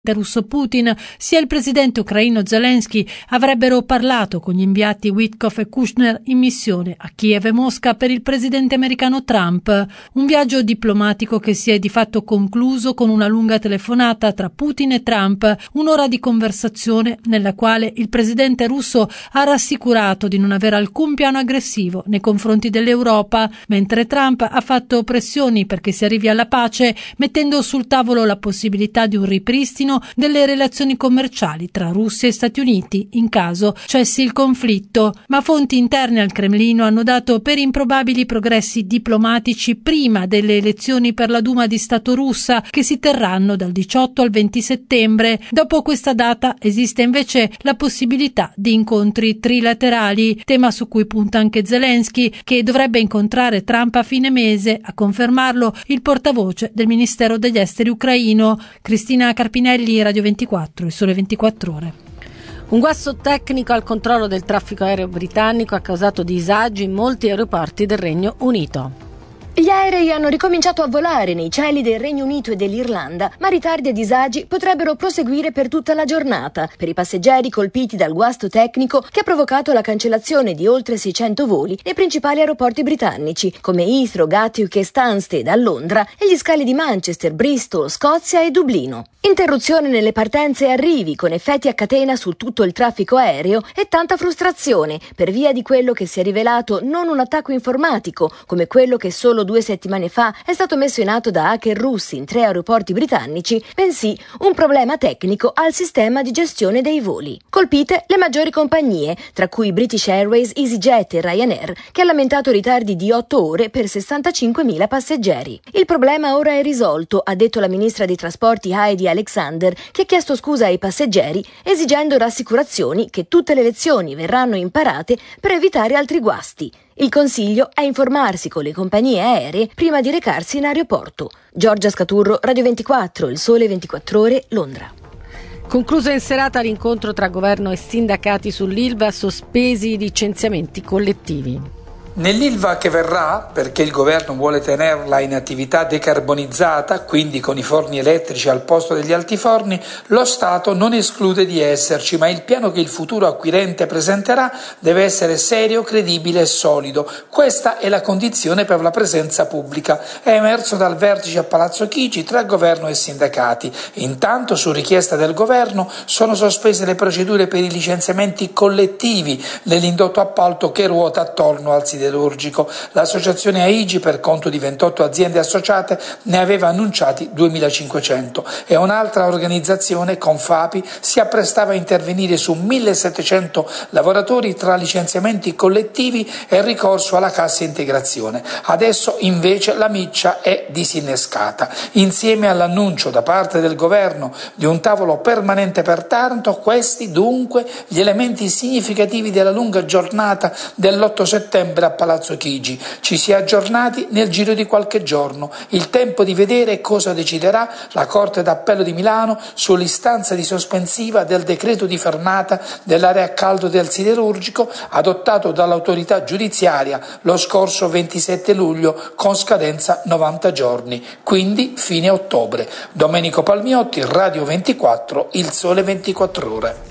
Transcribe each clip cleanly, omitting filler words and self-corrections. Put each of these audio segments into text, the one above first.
russo Putin sia il presidente ucraino Zelensky avrebbero parlato con gli inviati Witkoff e Kushner in missione a Kiev e Mosca per il presidente americano Trump, un viaggio diplomatico che si è di fatto concluso con una lunga telefonata tra Putin e Trump, un'ora di conversazione nella quale il presidente russo ha rassicurato di non avere alcun piano aggressivo nei confronti dell'Europa, mentre Trump ha fatto pressioni perché si arrivi alla pace, mettendo sul tavolo la possibilità di un ripristino delle relazioni commerciali tra Russia e Stati Uniti in caso cessi il conflitto, ma fonti interne al Cremlino hanno dato per improbabili progressi diplomatici prima delle elezioni per la Duma di Stato russa che si terranno dal 18 al 20 settembre. Dopo questa data esiste invece la possibilità di incontri trilaterali, tema su cui punta anche Zelensky, che dovrebbe incontrare Trump a fine mese, a confermarlo il portavoce del Ministero degli Esteri ucraino. Cristina Carpinelli, Radio 24, Il Sole 24 Ore. Un guasto tecnico al controllo del traffico aereo britannico ha causato disagi in molti aeroporti del Regno Unito. Gli aerei hanno ricominciato a volare nei cieli del Regno Unito e dell'Irlanda, ma ritardi e disagi potrebbero proseguire per tutta la giornata per i passeggeri colpiti dal guasto tecnico che ha provocato la cancellazione di oltre 600 voli nei principali aeroporti britannici come Heathrow, Gatwick e Stansted a Londra e gli scali di Manchester, Bristol, Scozia e Dublino. Interruzione nelle partenze e arrivi con effetti a catena su tutto il traffico aereo e tanta frustrazione per via di quello che si è rivelato non un attacco informatico come quello che solo 2 settimane fa è stato messo in atto da hacker russi in 3 aeroporti britannici, bensì un problema tecnico al sistema di gestione dei voli. Colpite le maggiori compagnie, tra cui British Airways, EasyJet e Ryanair, che ha lamentato ritardi di 8 ore per 65.000 passeggeri. Il problema ora è risolto, ha detto la ministra dei trasporti Heidi Alexander, che ha chiesto scusa ai passeggeri, esigendo rassicurazioni che tutte le lezioni verranno imparate per evitare altri guasti. Il consiglio è informarsi con le compagnie aeree prima di recarsi in aeroporto. Giorgia Scaturro, Radio 24, Il Sole 24 Ore, Londra. Concluso in serata l'incontro tra governo e sindacati sull'Ilva, sospesi i licenziamenti collettivi. Nell'Ilva che verrà, perché il governo vuole tenerla in attività decarbonizzata, quindi con i forni elettrici al posto degli altiforni, lo Stato non esclude di esserci, ma il piano che il futuro acquirente presenterà deve essere serio, credibile e solido. Questa è la condizione per la presenza pubblica. È emerso dal vertice a Palazzo Chigi tra governo e sindacati. Intanto, su richiesta del governo, sono sospese le procedure per i licenziamenti collettivi nell'indotto appalto che ruota attorno al siderurgico. L'associazione AIGI, per conto di 28 aziende associate, ne aveva annunciati 2.500 e un'altra organizzazione, Confapi, si apprestava a intervenire su 1.700 lavoratori tra licenziamenti collettivi e ricorso alla cassa integrazione. Adesso invece la miccia è disinnescata. Insieme all'annuncio da parte del governo di un tavolo permanente per Taranto, questi dunque gli elementi significativi della lunga giornata dell'8 settembre a Palazzo Chigi. Ci si è aggiornati nel giro di qualche giorno. Il tempo di vedere cosa deciderà la Corte d'Appello di Milano sull'istanza di sospensiva del decreto di fermata dell'area a caldo del siderurgico adottato dall'autorità giudiziaria lo scorso 27 luglio con scadenza 90 giorni, quindi fine ottobre. Domenico Palmiotti, Radio 24, Il Sole 24 Ore.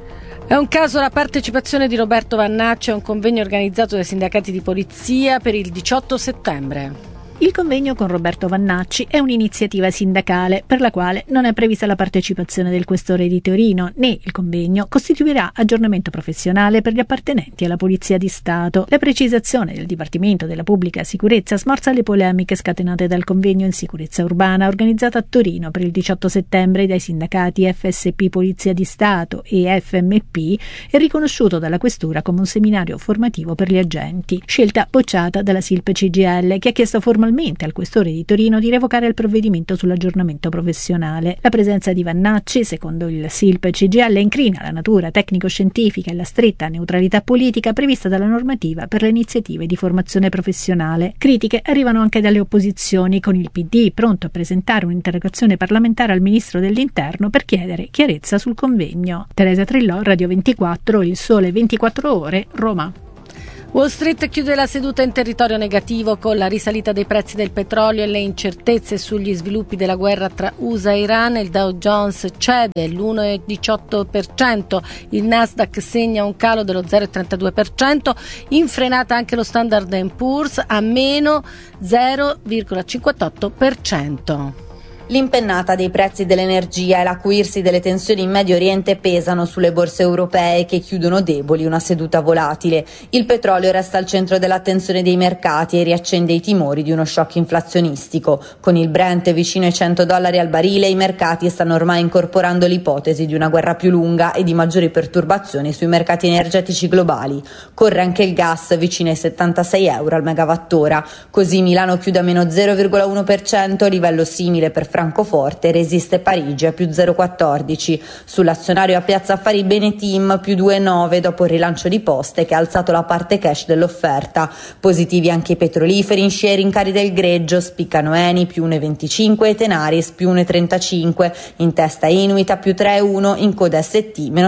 È un caso la partecipazione di Roberto Vannacci a un convegno organizzato dai sindacati di polizia per il 18 settembre. Il convegno con Roberto Vannacci è un'iniziativa sindacale per la quale non è prevista la partecipazione del questore di Torino, né il convegno costituirà aggiornamento professionale per gli appartenenti alla Polizia di Stato. La precisazione del Dipartimento della Pubblica Sicurezza smorza le polemiche scatenate dal convegno in sicurezza urbana organizzato a Torino per il 18 settembre dai sindacati FSP Polizia di Stato e FMP e riconosciuto dalla Questura come un seminario formativo per gli agenti, scelta bocciata dalla SILP CGIL, che ha chiesto formalmente al questore di Torino di revocare il provvedimento sull'aggiornamento professionale. La presenza di Vannacci, secondo il SILP CGIL, incrina la natura tecnico-scientifica e la stretta neutralità politica prevista dalla normativa per le iniziative di formazione professionale. Critiche arrivano anche dalle opposizioni, con il PD pronto a presentare un'interrogazione parlamentare al Ministro dell'Interno per chiedere chiarezza sul convegno. Teresa Trillò, Radio 24, Il Sole 24 Ore, Roma. Wall Street chiude la seduta in territorio negativo con la risalita dei prezzi del petrolio e le incertezze sugli sviluppi della guerra tra USA e Iran. Il Dow Jones cede l'1,18%, il Nasdaq segna un calo dello 0,32%, in frenata anche lo Standard & Poor's a meno 0,58%. L'impennata dei prezzi dell'energia e l'acuirsi delle tensioni in Medio Oriente pesano sulle borse europee che chiudono deboli una seduta volatile. Il petrolio resta al centro dell'attenzione dei mercati e riaccende i timori di uno shock inflazionistico. Con il Brent vicino ai $100 al barile, i mercati stanno ormai incorporando l'ipotesi di una guerra più lunga e di maggiori perturbazioni sui mercati energetici globali. Corre anche il gas vicino ai €76 al megawattora. Così Milano chiude a meno 0,1%, livello simile per Francoforte, resiste Parigi a più 0,14. Sull'azionario a Piazza Affari Beneteam più 2,9 dopo il rilancio di Poste che ha alzato la parte cash dell'offerta. Positivi anche i petroliferi in scia ai rincari del greggio, spiccano Eni più 1,25 e Tenaris più 1,35. In testa Inuit a più 3,1, in coda ST meno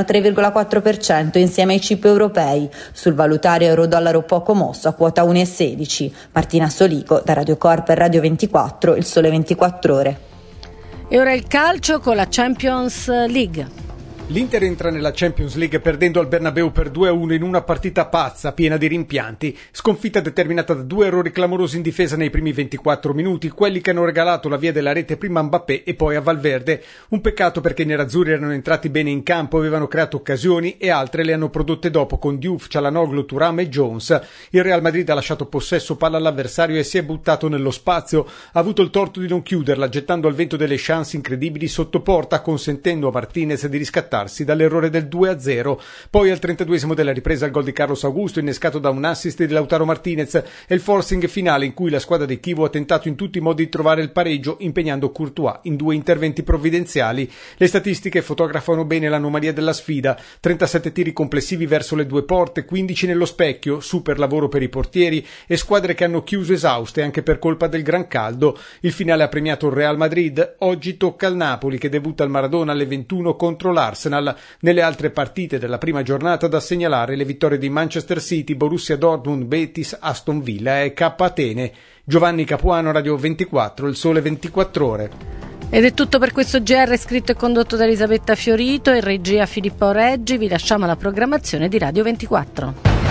3,4% insieme ai chip europei. Sul valutario euro-dollaro poco mosso a quota 1,16. Martina Solico da Radio Corp e Radio 24, Il Sole 24 Ore. E ora il calcio con la Champions League. L'Inter entra nella Champions League perdendo al Bernabeu per 2-1 in una partita pazza, piena di rimpianti. Sconfitta determinata da 2 errori clamorosi in difesa nei primi 24 minuti, quelli che hanno regalato la via della rete prima a Mbappé e poi a Valverde. Un peccato perché i nerazzurri erano entrati bene in campo, avevano creato occasioni e altre le hanno prodotte dopo con Diouf, Çalhanoğlu, Thuram e Jones. Il Real Madrid ha lasciato possesso palla all'avversario e si è buttato nello spazio. Ha avuto il torto di non chiuderla, gettando al vento delle chance incredibili sotto porta, consentendo a Martinez di riscattare dall'errore del 2-0. Poi al 32esimo della ripresa il gol di Carlos Augusto, innescato da un assist di Lautaro Martinez, e il forcing finale in cui la squadra di Chievo ha tentato in tutti i modi di trovare il pareggio, impegnando Courtois in 2 interventi provvidenziali. Le statistiche fotografano bene l'anomalia della sfida: 37 tiri complessivi verso le 2 porte, 15 nello specchio, super lavoro per i portieri e squadre che hanno chiuso esauste anche per colpa del gran caldo. Il finale ha premiato il Real Madrid. Oggi tocca al Napoli, che debutta al Maradona alle 21 contro l'Arsenal. Nelle altre partite della prima giornata da segnalare le vittorie di Manchester City, Borussia Dortmund, Betis, Aston Villa e K Atene. Giovanni Capuano, Radio 24, Il Sole 24 Ore. Ed è tutto per questo GR, scritto e condotto da Elisabetta Fiorito e regia Filippo Reggi. Vi lasciamo alla programmazione di Radio 24.